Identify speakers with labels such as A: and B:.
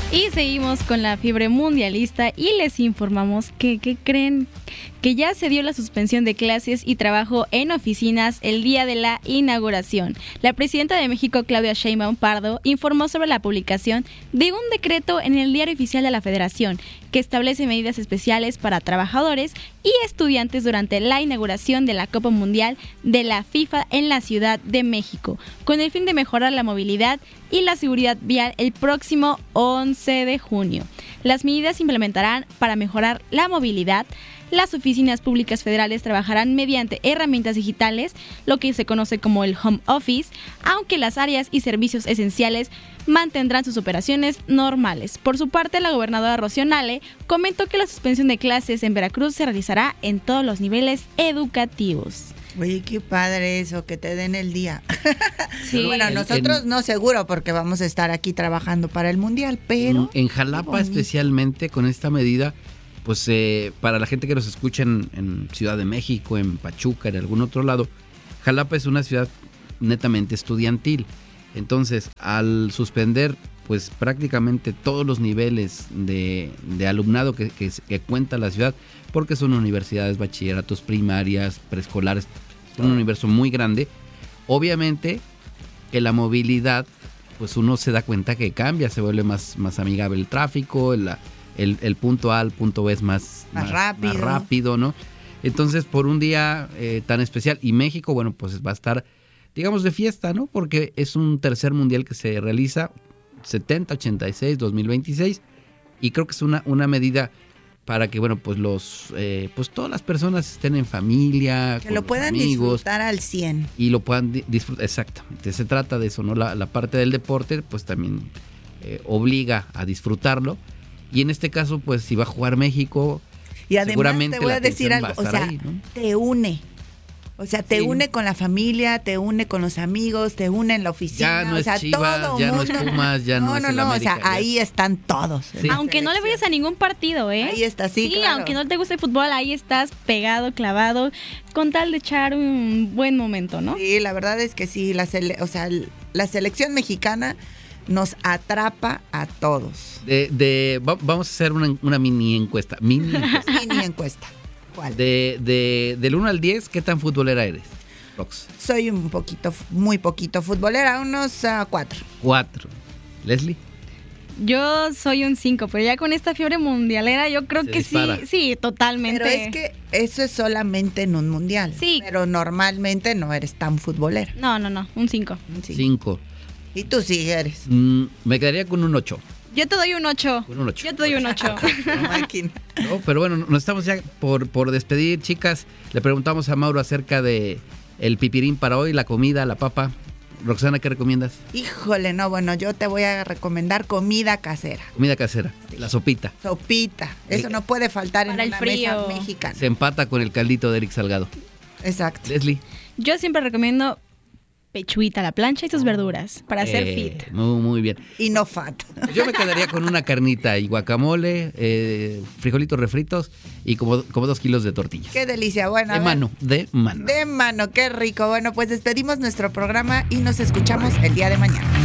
A: Y seguimos con la fiebre mundialista y les informamos que creen que ya se dio la suspensión de clases y trabajo en oficinas el día de la inauguración. La presidenta de México, Claudia Sheinbaum Pardo, informó sobre la publicación de un decreto en el Diario Oficial de la Federación que establece medidas especiales para trabajadores y estudiantes durante la inauguración de la Copa Mundial de la FIFA en la Ciudad de México, con el fin de mejorar la movilidad y la seguridad vial el próximo 11 de junio. Las medidas se implementarán para mejorar la movilidad. Las oficinas públicas federales trabajarán mediante herramientas digitales, lo que se conoce como el home office, aunque las áreas y servicios esenciales mantendrán sus operaciones normales. Por su parte, la gobernadora Rocío Nale comentó que la suspensión de clases en Veracruz se realizará en todos los niveles educativos.
B: Oye, qué padre eso, que te den el día.
A: Sí.
B: Bueno, nosotros no seguro porque vamos a estar aquí trabajando para el Mundial, pero...
C: En Jalapa especialmente con esta medida, pues para la gente que nos escucha en Ciudad de México, en Pachuca, en algún otro lado, Jalapa es una ciudad netamente estudiantil. Entonces, al suspender pues prácticamente todos los niveles de alumnado que cuenta la ciudad, porque son universidades, bachilleratos, primarias, preescolares, es un universo muy grande. Obviamente que la movilidad, pues uno se da cuenta que cambia, se vuelve más amigable el tráfico, el punto A al punto B es más rápido, ¿no? Entonces, por un día tan especial, y México, bueno, pues va a estar, digamos, de fiesta, ¿no? Porque es un tercer mundial que se realiza 70, 86, 2026, y creo que es una medida para que, bueno, pues pues todas las personas estén en familia,
B: que
C: con
B: lo
C: los
B: puedan
C: amigos,
B: disfrutar al 100.
C: y lo puedan disfrutar, exactamente, se trata de eso, ¿no? La parte del deporte, pues también obliga a disfrutarlo, y en este caso, pues si va a jugar México,
B: y además
C: seguramente
B: te voy a decir algo, o sea,
C: ahí, ¿no?
B: te une. O sea, te
C: Sí.
B: une con la familia, te une con los amigos, te une en la oficina.
C: Ya no
B: o
C: es
B: sea,
C: Chivas,
B: todo
C: ya no
B: mundo.
C: es Pumas, ya no es el
B: o
C: América,
B: sea,
C: ya.
B: ahí están todos.
C: Sí.
A: Aunque no le vayas a ningún partido, ¿eh?
B: Ahí está, sí,
A: Sí,
B: claro.
A: aunque no te guste el fútbol, ahí estás pegado, clavado, con tal de echar un buen momento, ¿no?
B: Sí, la verdad es que sí, la selección mexicana nos atrapa a todos.
C: Vamos a hacer una mini encuesta. Mini
B: encuesta. ¿Cuál?
C: Del 1 al 10, ¿qué tan futbolera eres, Rox?
B: Soy muy poquito futbolera, unos 4.
C: 4. ¿Leslie?
A: Yo soy un 5, pero ya con esta fiebre mundialera yo creo
C: Se
A: que
C: dispara.
A: sí, totalmente.
B: Pero es que eso es solamente en un mundial.
A: Sí.
B: Pero normalmente no eres tan futbolera.
A: No, un 5.
B: Sí.
C: 5.
B: Y tú sí eres.
C: Me quedaría con un 8.
A: Yo te doy un 8.
C: Con un 8.
A: Yo te doy un 8.
B: Máquina.
C: No, pero bueno, nos estamos ya por despedir, chicas. Le preguntamos a Mauro acerca de el pipirín para hoy, la comida, la papa. Roxana, ¿qué recomiendas?
B: Híjole, no, bueno, yo te voy a recomendar comida casera.
C: Comida casera, la sopita.
B: Sopita. Eso no puede faltar
A: Para
B: en
A: el
B: una
A: frío.
B: mesa mexicana.
C: Se empata con el caldito de Eric Salgado.
B: Exacto.
C: Leslie.
A: Yo siempre recomiendo pechuita a la plancha y sus verduras para hacer fit.
C: Muy bien.
B: Y no fat.
C: Yo me quedaría con una carnita y guacamole, frijolitos refritos y como 2 kilos de tortillas.
B: Qué delicia. Bueno, a
C: De
B: ver.
C: mano.
B: De mano, qué rico. Bueno, pues despedimos nuestro programa y nos escuchamos el día de mañana.